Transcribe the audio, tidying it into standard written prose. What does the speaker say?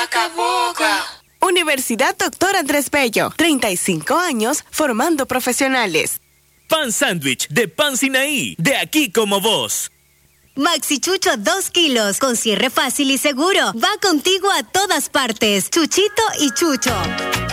Boca a boca. Universidad Dr. Andrés Bello, 35 años formando profesionales. Pan Sándwich de Pan Sinaí, de aquí como vos. Maxi Chucho 2 kilos, con cierre fácil y seguro. Va contigo a todas partes. Chuchito y Chucho.